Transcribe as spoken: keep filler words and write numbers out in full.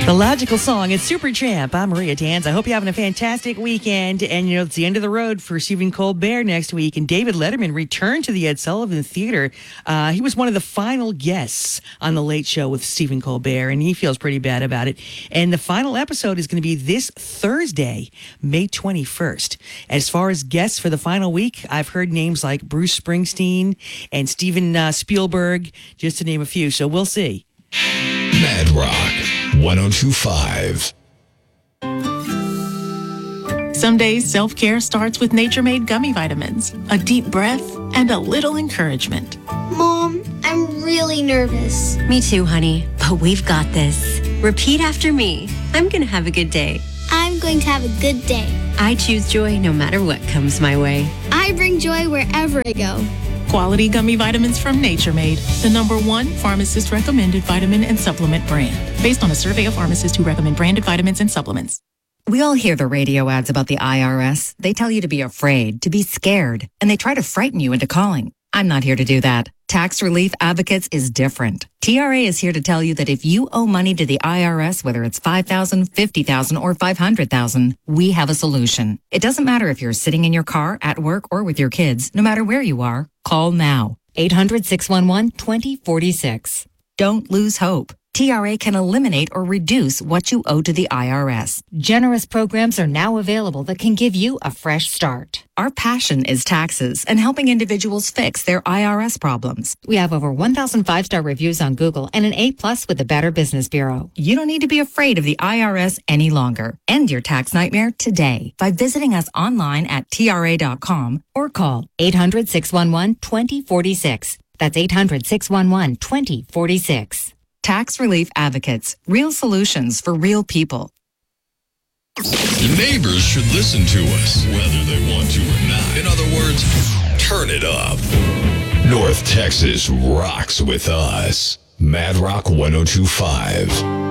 The Logical Song. It's Super Champ. I'm Maria Danz. I hope you're having a fantastic weekend. And, you know, it's the end of the road for Stephen Colbert next week. And David Letterman returned to the Ed Sullivan Theater. Uh, he was one of the final guests on The Late Show with Stephen Colbert, and he feels pretty bad about it. And the final episode is going to be this Thursday, May twenty-first. As far as guests for the final week, I've heard names like Bruce Springsteen and Steven uh, Spielberg, just to name a few. So we'll see. Mad Rock one oh two point five. Some days, self-care starts with Nature-Made gummy vitamins. A deep breath and a little encouragement. Mom, I'm really nervous. Me too, honey. But we've got this. Repeat after me. I'm going to have a good day. I'm going to have a good day. I choose joy no matter what comes my way. I bring joy wherever I go. Quality gummy vitamins from Nature Made, the number one pharmacist-recommended vitamin and supplement brand. Based on a survey of pharmacists who recommend branded vitamins and supplements. We all hear the radio ads about the I R S. They tell you to be afraid, to be scared, and they try to frighten you into calling. I'm not here to do that. Tax Relief Advocates is different. T R A is here to tell you that if you owe money to the I R S, whether it's five thousand dollars, fifty thousand dollars, or five hundred thousand dollars, we have a solution. It doesn't matter if you're sitting in your car, at work, or with your kids. No matter where you are, call now. eight hundred, six one one, two zero four six. Don't lose hope. T R A can eliminate or reduce what you owe to the I R S. Generous programs are now available that can give you a fresh start. Our passion is taxes and helping individuals fix their I R S problems. We have over one thousand five-star reviews on Google and an A-plus with the Better Business Bureau. You don't need to be afraid of the I R S any longer. End your tax nightmare today by visiting us online at T R A dot com or call eight hundred, six one one, two zero four six. That's eight hundred, six one one, two zero four six. Tax Relief Advocates. Real solutions for real people. The neighbors should listen to us, whether they want to or not. In other words, turn it up. North Texas rocks with us. Mad Rock one oh two point five.